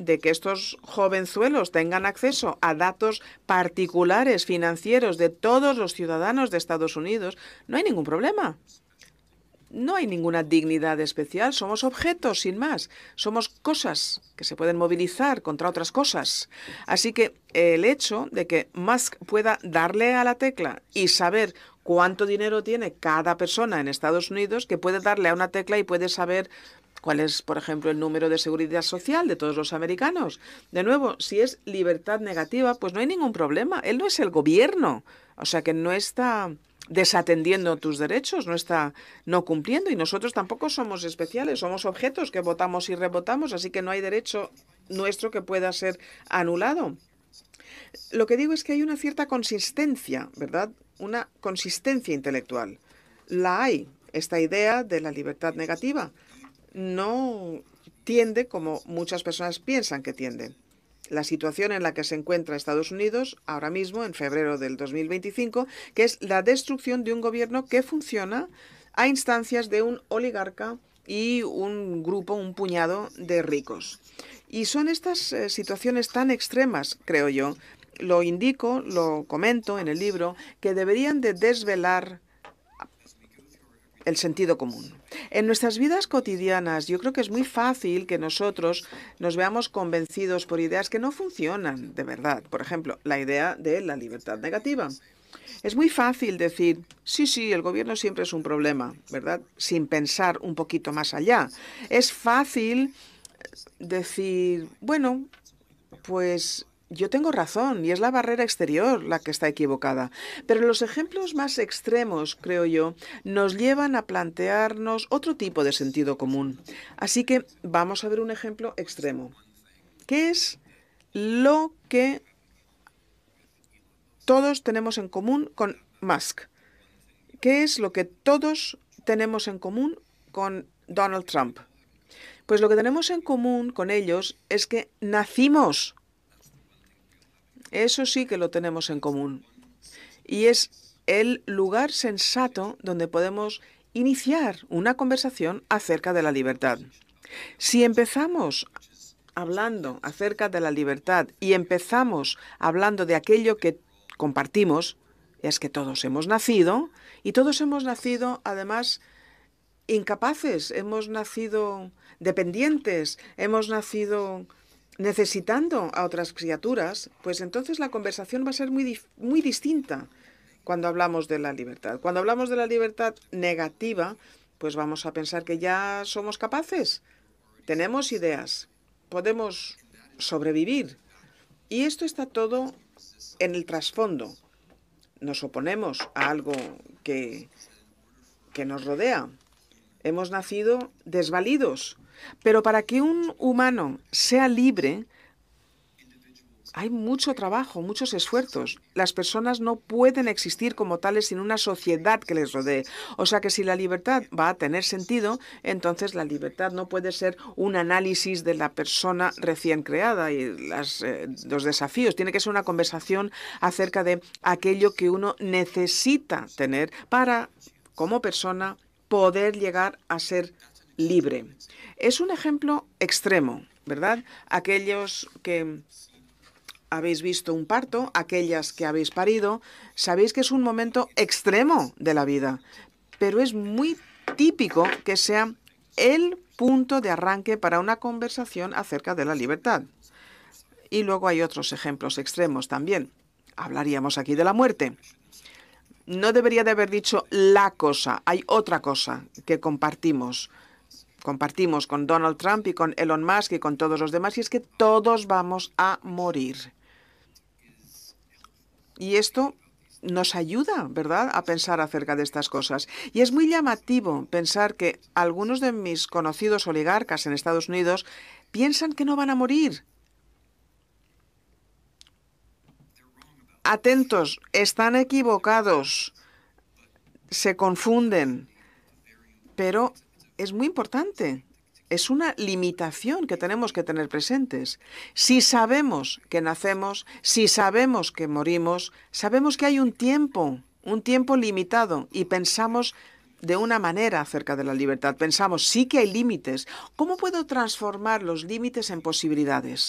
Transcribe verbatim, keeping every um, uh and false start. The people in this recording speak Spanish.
de que estos jovenzuelos tengan acceso a datos particulares financieros de todos los ciudadanos de Estados Unidos, no hay ningún problema. No hay ninguna dignidad especial, somos objetos, sin más. Somos cosas que se pueden movilizar contra otras cosas. Así que el hecho de que Musk pueda darle a la tecla y saber cuánto dinero tiene cada persona en Estados Unidos, que puede darle a una tecla y puede saber cuál es, por ejemplo, el número de seguridad social de todos los americanos. De nuevo, si es libertad negativa, pues no hay ningún problema. Él no es el gobierno, o sea que no está desatendiendo tus derechos, no está no cumpliendo, y nosotros tampoco somos especiales, somos objetos que votamos y rebotamos, así que no hay derecho nuestro que pueda ser anulado. Lo que digo es que hay una cierta consistencia, ¿verdad? Una consistencia intelectual. La hay, esta idea de la libertad negativa. No tiende como muchas personas piensan que tiende. La situación en la que se encuentra Estados Unidos ahora mismo, en febrero del dos mil veinticinco, que es la destrucción de un gobierno que funciona a instancias de un oligarca y un grupo, un puñado de ricos. Y son estas eh, situaciones tan extremas, creo yo, lo indico, lo comento en el libro, que deberían de desvelar el sentido común. En nuestras vidas cotidianas, yo creo que es muy fácil que nosotros nos veamos convencidos por ideas que no funcionan de verdad. Por ejemplo, la idea de la libertad negativa. Es muy fácil decir, sí, sí, el gobierno siempre es un problema, ¿verdad? Sin pensar un poquito más allá. Es fácil decir, bueno, pues yo tengo razón y es la barrera exterior la que está equivocada. Pero los ejemplos más extremos, creo yo, nos llevan a plantearnos otro tipo de sentido común. Así que vamos a ver un ejemplo extremo. ¿Qué es lo que todos tenemos en común con Musk? ¿Qué es lo que todos tenemos en común con Donald Trump? Pues lo que tenemos en común con ellos es que nacimos. Eso sí que lo tenemos en común. Y es el lugar sensato donde podemos iniciar una conversación acerca de la libertad. Si empezamos hablando acerca de la libertad y empezamos hablando de aquello que compartimos, es que todos hemos nacido y todos hemos nacido además incapaces, hemos nacido dependientes, hemos nacido necesitando a otras criaturas, pues entonces la conversación va a ser muy, muy distinta cuando hablamos de la libertad. Cuando hablamos de la libertad negativa, pues vamos a pensar que ya somos capaces, tenemos ideas, podemos sobrevivir. Y esto está todo en el trasfondo. Nos oponemos a algo que, que nos rodea. Hemos nacido desvalidos. Pero para que un humano sea libre, hay mucho trabajo, muchos esfuerzos. Las personas no pueden existir como tales sin una sociedad que les rodee. O sea que si la libertad va a tener sentido, entonces la libertad no puede ser un análisis de la persona recién creada y las, eh, los desafíos. Tiene que ser una conversación acerca de aquello que uno necesita tener para, como persona, poder llegar a ser libre. Es un ejemplo extremo, ¿verdad? Aquellos que habéis visto un parto, aquellas que habéis parido, sabéis que es un momento extremo de la vida, pero es muy típico que sea el punto de arranque para una conversación acerca de la libertad. Y luego hay otros ejemplos extremos también. Hablaríamos aquí de la muerte. No debería de haber dicho la cosa, hay otra cosa que compartimos. Compartimos con Donald Trump y con Elon Musk y con todos los demás, y es que todos vamos a morir. Y esto nos ayuda, ¿verdad?, a pensar acerca de estas cosas. Y es muy llamativo pensar que algunos de mis conocidos oligarcas en Estados Unidos piensan que no van a morir. Atentos, están equivocados, se confunden, pero es muy importante. Es una limitación que tenemos que tener presentes. Si sabemos que nacemos, si sabemos que morimos, sabemos que hay un tiempo, un tiempo limitado, y pensamos de una manera acerca de la libertad. Pensamos, sí que hay límites. ¿Cómo puedo transformar los límites en posibilidades?